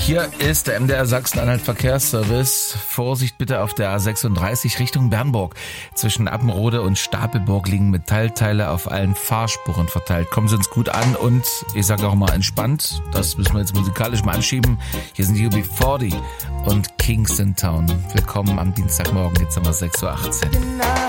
Hier ist der MDR Sachsen-Anhalt Verkehrsservice. Vorsicht bitte auf der A36 Richtung Bernburg. Zwischen Appenrode und Stapelburg liegen Metallteile auf allen Fahrspuren verteilt. Kommen Sie uns gut an und ich sage auch mal entspannt. Das müssen wir jetzt musikalisch mal anschieben. Hier sind UB40 und Kingston Town. Willkommen am Dienstagmorgen. Jetzt haben wir 6:18 Uhr.